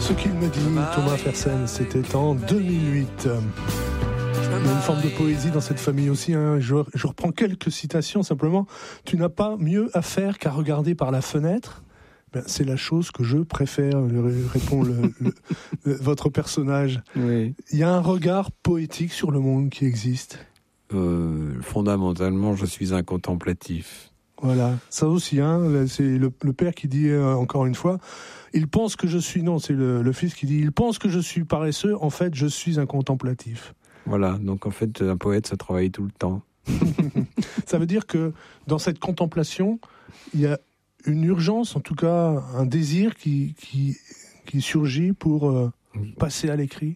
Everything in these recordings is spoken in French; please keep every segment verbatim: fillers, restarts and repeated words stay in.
Ce qu'il me dit, Thomas Fersen, c'était en deux mille huit. Il y a une forme de poésie dans cette famille aussi. Hein. Je, je reprends quelques citations simplement. Tu n'as pas mieux à faire qu'à regarder par la fenêtre. Ben, c'est la chose que je préfère, répond le, le, le, votre personnage. Oui. Il y a un regard poétique sur le monde qui existe. Euh, fondamentalement, je suis un contemplatif. Voilà, ça aussi, hein, c'est le, le père qui dit euh, encore une fois, il pense que je suis, non, c'est le, le fils qui dit, il pense que je suis paresseux, en fait, je suis un contemplatif. Voilà, donc en fait, un poète, ça travaille tout le temps. Ça veut dire que dans cette contemplation, il y a une urgence, en tout cas un désir qui, qui, qui surgit pour euh, passer à l'écrit.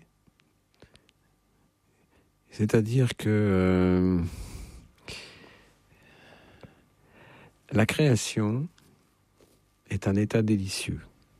C'est-à-dire que euh, la création est un état délicieux.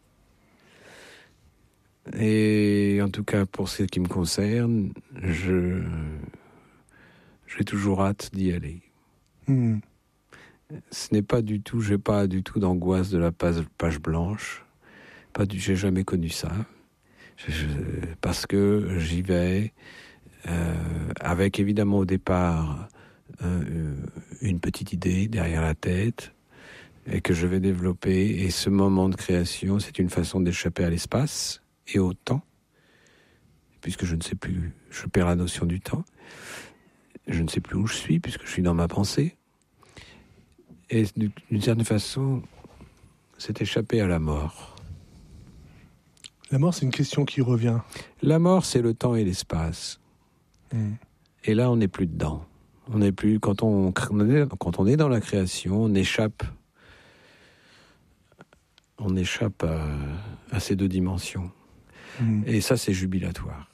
Et en tout cas, pour ce qui me concerne, je j'ai toujours hâte d'y aller. Mmh. Ce n'est pas du tout, j'ai pas du tout d'angoisse de la page, page blanche. Pas du, j'ai jamais connu ça. Je, je, parce que j'y vais euh, avec évidemment au départ euh, une petite idée derrière la tête et que je vais développer. Et ce moment de création, c'est une façon d'échapper à l'espace et au temps, puisque je ne sais plus, je perds la notion du temps. Je ne sais plus où je suis, puisque je suis dans ma pensée. Et d'une certaine façon, c'est échapper à la mort. La mort, c'est une question qui revient. La mort, c'est le temps et l'espace. Mmh. Et là, on n'est plus dedans. On n'est plus, quand on, quand on est dans la création, on échappe, on échappe à, à ces deux dimensions. Mmh. Et ça, c'est jubilatoire.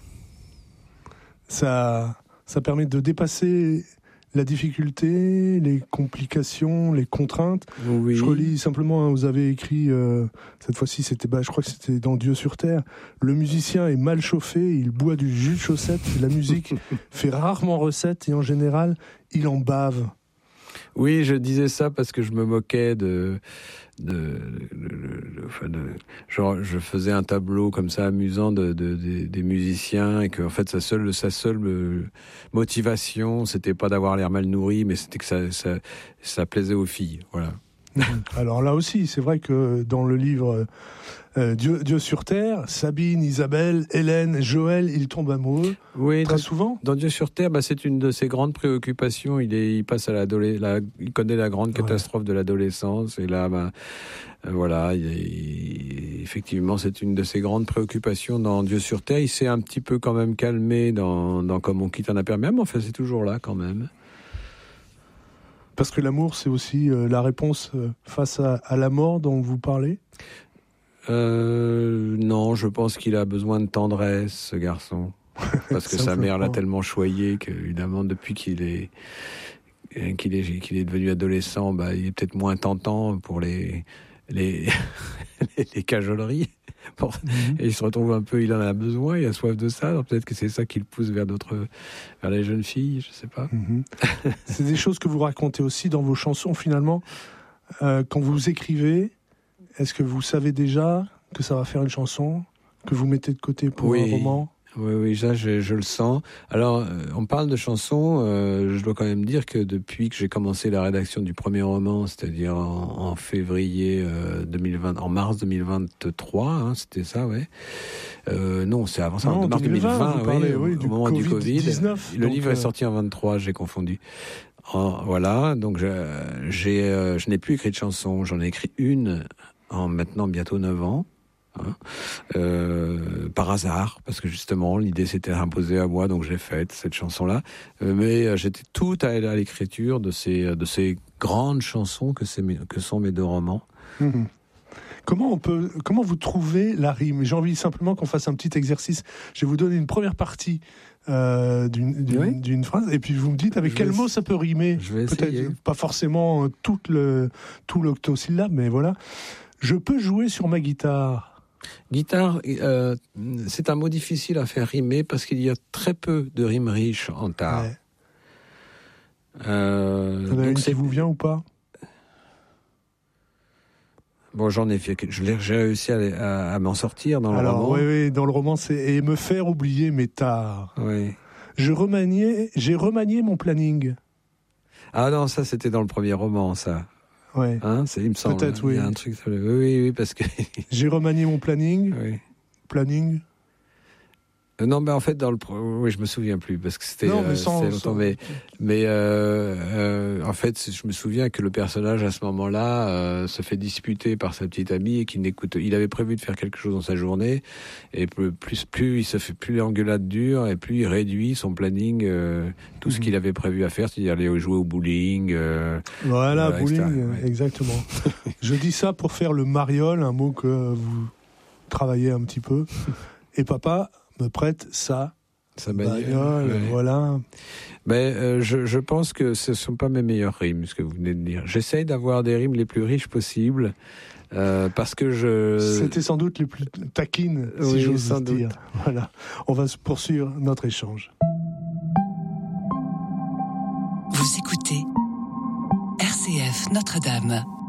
Ça, ça permet de dépasser la difficulté, les complications, les contraintes. Oui. Je relis simplement, hein, vous avez écrit, euh, cette fois-ci, c'était, bah, je crois que c'était dans Dieu sur Terre, le musicien est mal chauffé, il boit du jus de chaussette, la musique fait rarement recette et en général, il en bave. Oui, je disais ça parce que je me moquais de... de, de, de, de, de genre, je faisais un tableau comme ça amusant de, de, de, des musiciens et que en fait sa seule, sa seule motivation, c'était pas d'avoir l'air mal nourri, mais c'était que ça, ça, ça plaisait aux filles. Voilà. Alors là aussi, c'est vrai que dans le livre euh, Dieu, Dieu sur Terre, Sabine, Isabelle, Hélène, Joël, ils tombent amoureux. Oui, très dans, souvent. Dans Dieu sur Terre, bah, c'est une de ses grandes préoccupations. Il, est, il passe à l'adolescence, il connaît la grande catastrophe ouais. de l'adolescence, et là, bah, euh, voilà, il, il, effectivement, c'est une de ses grandes préoccupations dans Dieu sur Terre. Il s'est un petit peu quand même calmé dans, dans Comme on quitte un imperméable, mais enfin, c'est toujours là quand même. Parce que l'amour, c'est aussi euh, la réponse euh, face à, à la mort dont vous parlez. Euh, non, je pense qu'il a besoin de tendresse, ce garçon. Parce que sa mère l'a tellement choyé qu'évidemment, depuis qu'il est, qu'il est, qu'il est devenu adolescent, bah, il est peut-être moins tentant pour les, les, les, les cajoleries. Bon. Mm-hmm. Et il se retrouve un peu, il en a besoin, il a soif de ça. Alors peut-être que c'est ça qui le pousse vers d'autres, vers les jeunes filles, je sais pas. Mm-hmm. C'est des choses que vous racontez aussi dans vos chansons, finalement. Euh, quand vous écrivez, est-ce que vous savez déjà que ça va faire une chanson que vous mettez de côté pour oui. un roman? Oui, oui, ça, je, je le sens. Alors, euh, on parle de chansons. Euh, je dois quand même dire que depuis que j'ai commencé la rédaction du premier roman, c'est-à-dire en, en février euh, deux mille vingt, en mars deux mille vingt-trois, hein, c'était ça, ouais. Euh, non, c'est avant ça, non, en mars deux mille vingt, vous parlez, oui, oui, au, du au moment COVID du Covid. dix-neuf, le livre euh... est sorti en vingt-trois, j'ai confondu. En, voilà, donc je, j'ai, euh, je n'ai plus écrit de chansons. J'en ai écrit une en maintenant bientôt neuf ans. Hein, euh, par hasard, parce que justement l'idée s'était imposée à moi, donc j'ai fait cette chanson-là. Euh, mais euh, j'étais tout à, à l'écriture de ces de ces grandes chansons que c'est mes, que sont mes deux romans. Mmh. Comment on peut, comment vous trouvez la rime? J'ai envie simplement qu'on fasse un petit exercice. Je vais vous donner une première partie euh, d'une, d'une, oui. d'une phrase, et puis vous me dites avec je quel mot ça peut rimer. Je vais Peut-être essayer. Pas forcément tout le tout l'octosyllabe, mais voilà. Je peux jouer sur ma guitare. Guitare, euh, c'est un mot difficile à faire rimer parce qu'il y a très peu de rimes riches en tare. Ouais. Euh, donc une c'est... qui vous vient ou pas? Bon, j'en ai fait, je l'ai, j'ai réussi à, à, à m'en sortir dans le Alors, roman. oui, oui, dans le roman, c'est et me faire oublier mes tares. Oui. Je remaniais, j'ai remanié mon planning. Ah non, ça c'était dans le premier roman, ça. Ouais. Hein, c'est, il me semble. Peut-être, oui. Il y a un truc. Oui, oui, oui, parce que. J'ai remanié mon planning. Oui. Planning. Non, mais en fait, dans le, oui, je me souviens plus parce que c'était, non, mais euh, sans, c'était longtemps. sans... Mais, mais euh, euh, en fait, je me souviens que le personnage à ce moment-là euh, se fait disputer par sa petite amie et qu'il n'écoute. Il avait prévu de faire quelque chose dans sa journée et plus, plus, plus il se fait, plus l'engueulade dure et plus il réduit son planning, euh, tout mmh. ce qu'il avait prévu à faire, c'est-à-dire aller jouer au bowling. Euh, voilà, voilà, bowling, ouais. Exactement. Je dis ça pour faire le mariole, un mot que vous travaillez un petit peu. Et papa me prête ça. Sa bagnole, bagnole, ouais. Voilà. Ben, euh, je, je pense que ce ne sont pas mes meilleures rimes, ce que vous venez de dire. J'essaye d'avoir des rimes les plus riches possibles, euh, parce que je... C'était sans doute les plus taquines, si oui, j'ose sans dire. doute. Voilà. On va poursuivre notre échange. Vous écoutez R C F Notre-Dame.